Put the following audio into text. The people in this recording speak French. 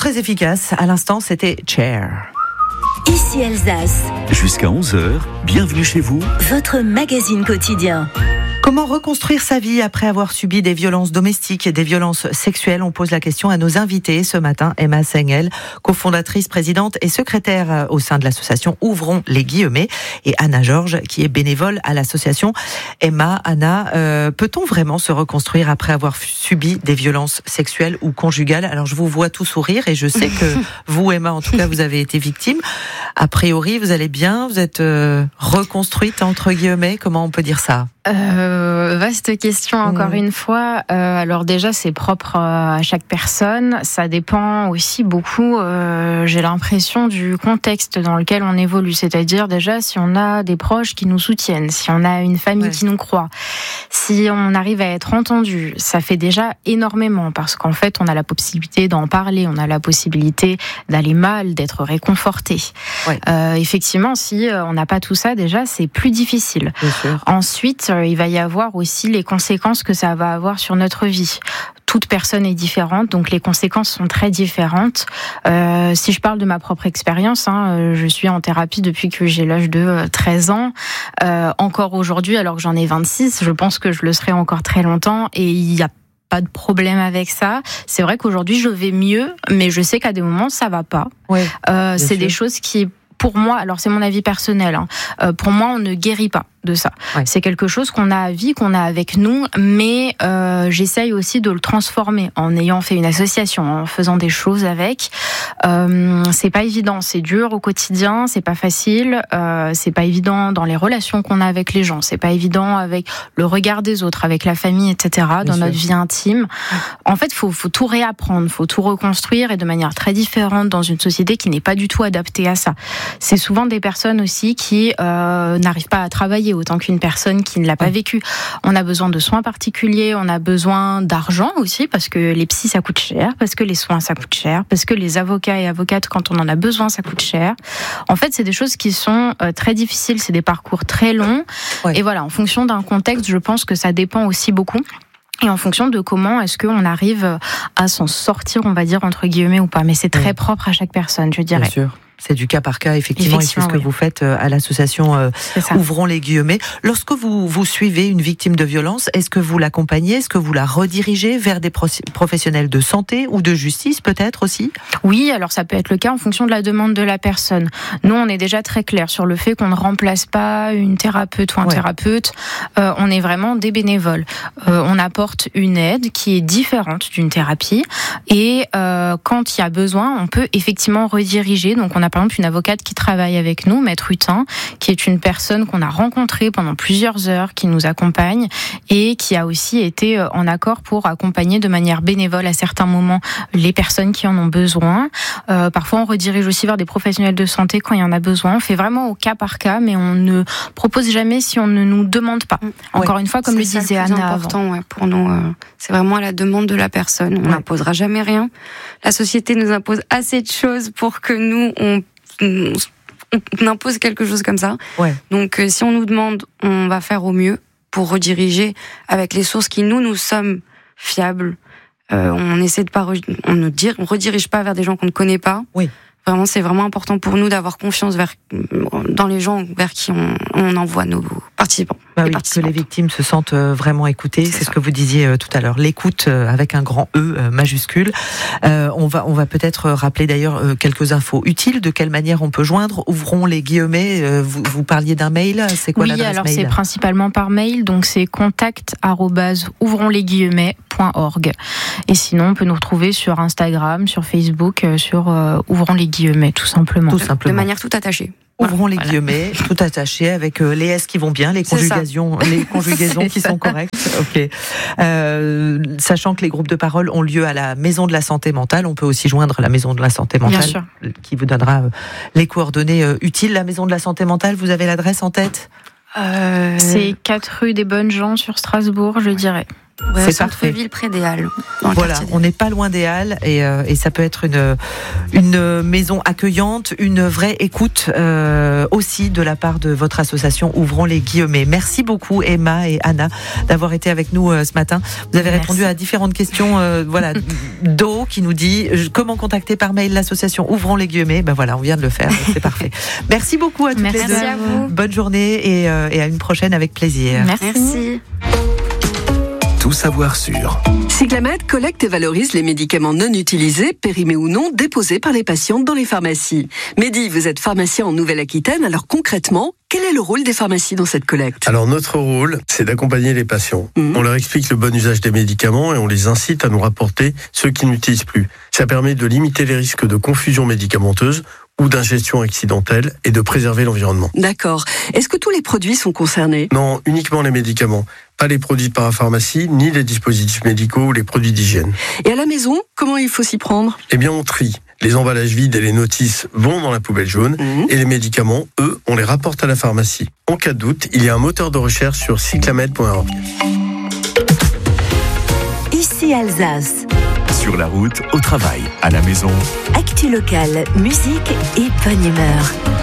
très efficace. À l'instant, c'était Chair. Ici Alsace. Jusqu'à 11h, bienvenue chez vous. Votre magazine quotidien. Comment reconstruire sa vie après avoir subi des violences domestiques et des violences sexuelles? On pose la question à nos invités ce matin. Emma Sengel, cofondatrice, présidente et secrétaire au sein de l'association Ouvrons les guillemets, et Anna Georges, qui est bénévole à l'association. Emma, Anna, peut-on vraiment se reconstruire après avoir subi des violences sexuelles ou conjugales? Alors je vous vois tous sourire et je sais que vous, Emma, en tout cas, vous avez été victime. A priori, vous allez bien, vous êtes reconstruite entre guillemets. Comment on peut dire ça? Vaste question encore une fois. Alors déjà, c'est propre à chaque personne. Ça dépend aussi beaucoup, j'ai l'impression, du contexte dans lequel on évolue. C'est-à-dire déjà si on a des proches qui nous soutiennent, si on a une famille qui nous croit, si on arrive à être entendu, ça fait déjà énormément parce qu'en fait, on a la possibilité d'en parler, on a la possibilité d'aller mal, d'être réconforté. Effectivement, si on n'a pas tout ça, déjà, c'est plus difficile. Ensuite, il va y avoir aussi les conséquences que ça va avoir sur notre vie. Toute personne est différente, donc les conséquences sont très différentes. Si je parle de ma propre expérience, je suis en thérapie depuis que j'ai l'âge de 13 ans. Encore aujourd'hui, alors que j'en ai 26, je pense que je le serai encore très longtemps et il y a pas de problème avec ça. C'est vrai qu'aujourd'hui, je vais mieux, mais je sais qu'à des moments, ça va pas. C'est des choses qui, pour moi, alors c'est mon avis personnel, pour moi, on ne guérit pas de ça. C'est quelque chose qu'on a à vie, qu'on a avec nous, mais j'essaye aussi de le transformer en ayant fait une association, en faisant des choses avec. C'est pas évident, c'est dur au quotidien, c'est pas facile, c'est pas évident dans les relations qu'on a avec les gens, c'est pas évident avec le regard des autres, avec la famille, etc., dans notre vie intime. En fait, faut tout réapprendre, faut tout reconstruire et de manière très différente dans une société qui n'est pas du tout adaptée à ça. C'est souvent des personnes aussi qui n'arrivent pas à travailler autant qu'une personne qui ne l'a pas vécu. On a besoin de soins particuliers, on a besoin d'argent aussi, parce que les psys, ça coûte cher, parce que les soins, ça coûte cher, parce que les avocats et avocates, quand on en a besoin, ça coûte cher. En fait, c'est des choses qui sont très difficiles, c'est des parcours très longs. Et voilà, en fonction d'un contexte, je pense que ça dépend aussi beaucoup. Et en fonction de comment est-ce qu'on arrive à s'en sortir, on va dire, entre guillemets, ou pas. Mais c'est très propre à chaque personne, je dirais. Bien sûr. C'est du cas par cas, effectivement, et c'est ce que vous faites à l'association Ouvrons les guillemets. Lorsque vous suivez une victime de violence, est-ce que vous l'accompagnez, est-ce que vous la redirigez vers des professionnels de santé ou de justice, peut-être aussi? Oui, alors ça peut être le cas en fonction de la demande de la personne. Nous, on est déjà très clair sur le fait qu'on ne remplace pas une thérapeute ou un thérapeute. On est vraiment des bénévoles. On apporte une aide qui est différente d'une thérapie et quand il y a besoin, on peut effectivement rediriger. Donc, on a par exemple une avocate qui travaille avec nous, Maître Hutin, qui est une personne qu'on a rencontrée pendant plusieurs heures, qui nous accompagne et qui a aussi été en accord pour accompagner de manière bénévole à certains moments les personnes qui en ont besoin. Parfois, on redirige aussi vers des professionnels de santé quand il y en a besoin. On fait vraiment au cas par cas, mais on ne propose jamais si on ne nous demande pas. Encore une fois, comme le disait Anna. C'est important pour nous. C'est vraiment à la demande de la personne. On n'imposera jamais rien. La société nous impose assez de choses pour que nous, on impose quelque chose comme ça. Donc, si on nous demande, on va faire au mieux pour rediriger avec les sources qui nous sommes fiables. On essaie de pas, on redirige pas vers des gens qu'on ne connaît pas. Vraiment, c'est vraiment important pour nous d'avoir confiance dans les gens vers qui on envoie nos participants. Que les victimes se sentent vraiment écoutées. C'est ce que vous disiez tout à l'heure. L'écoute avec un grand E majuscule. On va peut-être rappeler d'ailleurs quelques infos utiles. De quelle manière on peut joindre? Ouvrons les guillemets. Vous parliez d'un mail. C'est quoi l'adresse mail? Oui, alors c'est principalement par mail. Donc c'est contact@ouvronslesguillemets.org. Et sinon, on peut nous retrouver sur Instagram, sur Facebook, sur Ouvrons les guillemets, tout simplement. De manière tout attachée. Ouvrons les guillemets, tout attaché avec les S qui vont bien, les conjugaisons qui sont correctes. Sachant que les groupes de parole ont lieu à la Maison de la Santé Mentale, on peut aussi joindre la Maison de la Santé Mentale, qui vous donnera les coordonnées utiles. La Maison de la Santé Mentale, vous avez l'adresse en tête? C'est 4 rue des Bonnes Gens sur Strasbourg, je dirais. c'est parfait. Centre-ville près des Halles. Voilà, on n'est pas loin des Halles et ça peut être une maison accueillante, une vraie écoute aussi de la part de votre association Ouvrons les guillemets. Merci beaucoup Emma et Anna d'avoir été avec nous ce matin. Vous avez répondu à différentes questions. Voilà, Do qui nous dit comment contacter par mail l'association Ouvrons les guillemets. Ben voilà, on vient de le faire, c'est parfait. Merci beaucoup à toutes les deux. Merci à vous. Bonne journée et à une prochaine avec plaisir. Merci. Tout savoir sur Cyclamed collecte et valorise les médicaments non utilisés, périmés ou non, déposés par les patients dans les pharmacies. Mehdi, vous êtes pharmacien en Nouvelle-Aquitaine, alors concrètement, quel est le rôle des pharmacies dans cette collecte ? Alors notre rôle, c'est d'accompagner les patients. On leur explique le bon usage des médicaments et on les incite à nous rapporter ceux qui n'utilisent plus. Ça permet de limiter les risques de confusion médicamenteuse ou d'ingestion accidentelle et de préserver l'environnement. D'accord. Est-ce que tous les produits sont concernés ? Non, uniquement les médicaments. Pas les produits de parapharmacie, ni les dispositifs médicaux ou les produits d'hygiène. Et à la maison, comment il faut s'y prendre ? Eh bien, on trie. Les emballages vides et les notices vont dans la poubelle jaune et les médicaments, eux, on les rapporte à la pharmacie. En cas de doute, il y a un moteur de recherche sur cyclamed.org. Ici Alsace. Sur la route, au travail, à la maison. Actu locale, musique et bonne humeur.